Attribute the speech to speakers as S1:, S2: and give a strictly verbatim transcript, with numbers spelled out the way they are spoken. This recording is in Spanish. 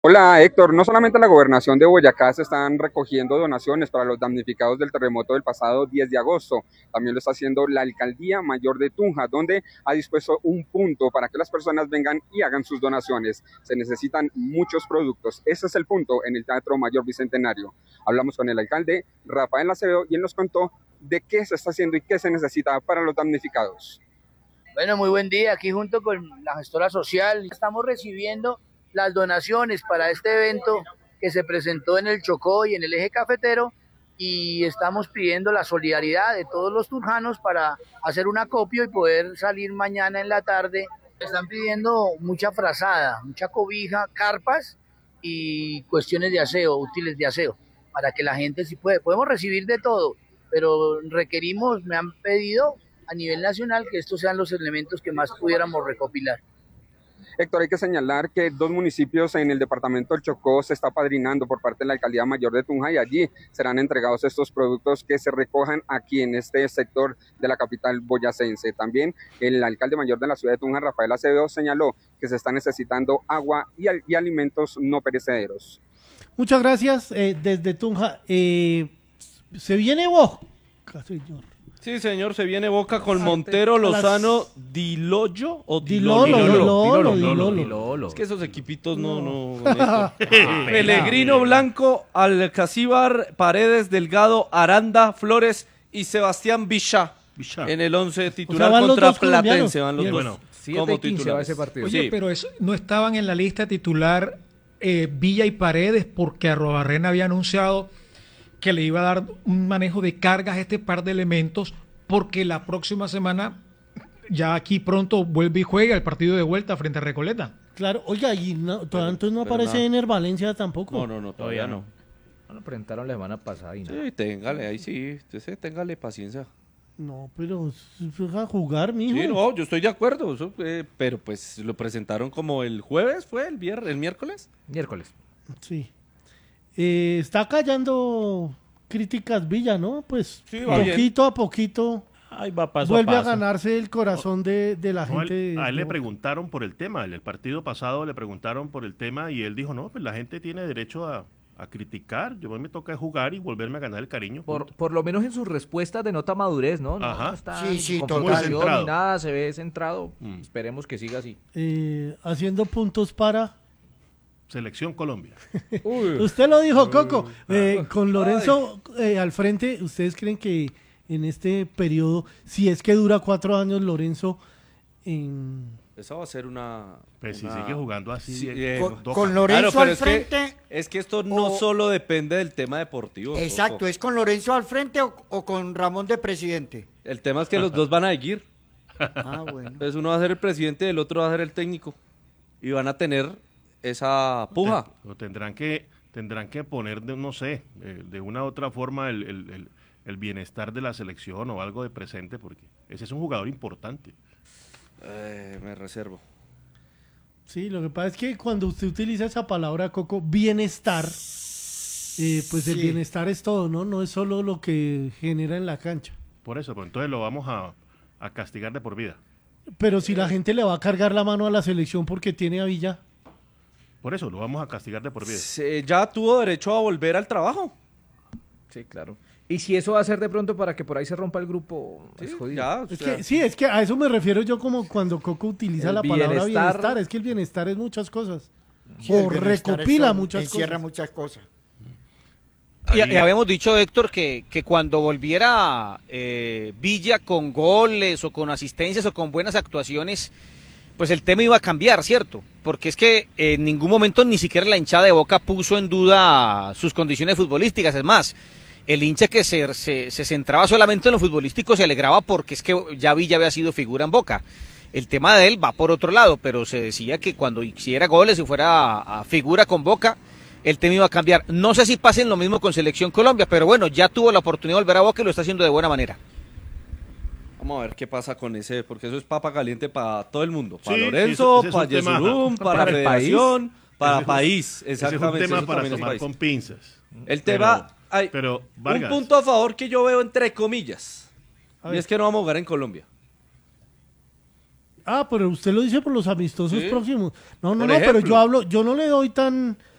S1: Hola Héctor, no solamente la gobernación de Boyacá se están recogiendo donaciones para los damnificados del terremoto del pasado diez de agosto, también lo está haciendo la Alcaldía Mayor de Tunja, donde ha dispuesto un punto para que las personas vengan y hagan sus donaciones. Se necesitan muchos productos, ese es el punto en el Teatro Mayor Bicentenario. Hablamos con el alcalde Rafael Acevedo y él nos contó de qué se está haciendo y qué se necesita para los damnificados.
S2: Bueno, muy buen día. Aquí junto con la gestora social estamos recibiendo las donaciones para este evento que se presentó en el Chocó y en el eje cafetero, y estamos pidiendo la solidaridad de todos los tunjanos para hacer un acopio y poder salir mañana en la tarde. Están pidiendo mucha frazada, mucha cobija, carpas y cuestiones de aseo, útiles de aseo, para que la gente sí puede. Podemos recibir de todo, pero requerimos, me han pedido a nivel nacional que estos sean los elementos que más pudiéramos recopilar.
S1: Héctor, hay que señalar que dos municipios en el departamento del Chocó se está apadrinando por parte de la Alcaldía Mayor de Tunja y allí serán entregados estos productos que se recojan aquí en este sector de la capital boyacense. También el alcalde mayor de la ciudad de Tunja, Rafael Acevedo, señaló que se está necesitando agua y, y alimentos no perecederos.
S3: Muchas gracias eh, desde Tunja. Eh, se viene Boca, señor.
S4: Sí, señor, se viene Boca con Montero, Lozano, Dilollo o
S3: Dilolo, Dilolo, Dilolo,
S4: Dilolo. Es que esos equipitos no, no. no Pellegrino, Blanco, Alcacíbar, Paredes, Delgado, Aranda, Flores y Sebastián Villa. Villa. En el once titular, o sea, contra Platense van los
S5: Bien,
S4: dos.
S5: Bueno, como titulares va ese partido.
S6: Oye,
S4: sí.
S6: pero eso, no estaban en la lista titular eh, Villa y Paredes porque Arrobarrena había anunciado que le iba a dar un manejo de cargas a este par de elementos, porque la próxima semana, ya aquí pronto, vuelve y juega el partido de vuelta frente a Recoleta.
S3: Claro, oiga, y no,
S4: pero,
S3: entonces no aparece
S4: nada.
S3: Ener Valencia tampoco.
S4: No, no, no, todavía no.
S5: No lo presentaron la semana pasada y nada.
S4: Sí, téngale, ahí sí, usted téngale paciencia.
S3: No, pero a jugar, mijo.
S4: Sí, no, yo estoy de acuerdo, eso, eh, pero pues lo presentaron como el jueves, ¿fue? ¿El viernes? ¿El miércoles?
S5: Miércoles.
S3: Sí. Eh, está callando críticas Villa, ¿no? Pues
S4: sí,
S3: poquito a poquito
S7: Ahí va paso
S3: vuelve
S7: a,
S3: a ganarse el corazón de, de la
S7: no,
S3: gente.
S7: él, a él
S3: no.
S7: le preguntaron por el tema, el, el partido pasado le preguntaron por el tema y él dijo, no, pues la gente tiene derecho a, a criticar, yo a mí me toca jugar y volverme a ganar el cariño.
S5: Por, por lo menos en sus respuestas denota madurez, ¿no? No,
S7: Ajá.
S5: no está
S8: Sí, sí,
S5: en
S8: total.
S5: confrontación ni nada, se ve centrado.
S7: Mm.
S5: Esperemos que siga así.
S3: Eh, haciendo puntos para...
S7: Selección Colombia.
S4: Uy.
S3: Usted lo dijo, Coco. Eh, con Lorenzo eh, al frente, ¿ustedes creen que en este periodo, si es que dura cuatro años Lorenzo, en...
S4: Esa va a ser una...
S7: Pues
S4: una...
S7: si sigue jugando así.
S4: Sí,
S7: eh,
S4: eh,
S8: Con,
S7: toca.
S8: con Lorenzo
S4: Claro, pero
S8: al
S4: es
S8: frente.
S4: que, es que esto no
S8: o-
S4: solo depende del tema deportivo.
S8: Exacto,
S4: Coco.
S8: ¿es con Lorenzo al frente o, o con Ramón de presidente?
S4: El tema es que los dos van a seguir.
S8: Ah, bueno.
S4: Entonces uno va a ser el presidente y el otro va a ser el técnico. Y van a tener esa puja.
S7: Lo tendrán que, tendrán que poner, de, no sé, eh, de una u otra forma el, el, el, el bienestar de la selección o algo de presente, porque ese es un jugador importante.
S4: Eh, me reservo.
S3: Sí, lo que pasa es que cuando usted utiliza esa palabra, Coco, bienestar, eh, pues el
S8: Sí.
S3: bienestar es todo, ¿no? No es solo lo que genera en la cancha.
S7: Por eso, pues entonces lo vamos a, a castigar de por vida.
S3: Pero si la gente le va a cargar la mano a la selección porque tiene a Villa...
S7: Por eso lo vamos a castigar de por vida.
S4: Se- ya tuvo derecho a volver al trabajo.
S5: Sí, claro. Y si eso va a ser de pronto para que por ahí se rompa el grupo, es jodido.
S4: Ya, o
S3: Es
S4: sea,
S3: que, sí, es que a eso me refiero yo como cuando Coco utiliza
S5: El
S3: la palabra
S5: bienestar.
S3: bienestar. Es que el bienestar es muchas cosas.
S8: Sí, el
S3: o
S8: bienestar
S3: recopila
S8: es-
S3: muchas
S8: encierra
S3: cosas.
S8: muchas cosas.
S9: Y, y habíamos dicho, Héctor, que, que cuando volviera eh, Villa con goles o con asistencias o con buenas actuaciones, pues el tema iba a cambiar, ¿cierto? Porque es que en ningún momento ni siquiera la hinchada de Boca puso en duda sus condiciones futbolísticas. Es más, el hincha que se, se, se centraba solamente en lo futbolístico se alegraba porque es que ya Villa había sido figura en Boca. El tema de él va por otro lado, pero se decía que cuando hiciera goles y fuera a, a figura con Boca, el tema iba a cambiar. No sé si pasen lo mismo con Selección Colombia, pero bueno, ya tuvo la oportunidad de volver a Boca y lo está haciendo de buena manera.
S4: vamos a ver qué pasa con ese, porque eso es papa caliente para todo el mundo. Para
S7: Sí,
S4: Lorenzo,
S7: sí, ese- ese es
S4: para
S7: un tema-
S4: Yesurum, para,
S5: para
S4: la
S5: el país.
S4: federación, para
S7: Ese es un-
S4: país. Exactamente.
S7: Ese es un tema
S4: eso
S7: para
S4: también es
S7: tomar
S4: país.
S7: con pinzas.
S4: El tema,
S7: Pero-
S4: hay
S7: pero,
S4: un
S7: Vargas.
S4: punto a favor que yo veo entre comillas,
S3: A
S4: y
S3: ver.
S4: es que no vamos a jugar en Colombia.
S3: Ah, pero usted lo dice por los amistosos
S4: Sí.
S3: próximos. No, no,
S4: Por
S3: no, pero
S4: ejemplo.
S3: yo hablo, yo no le doy tan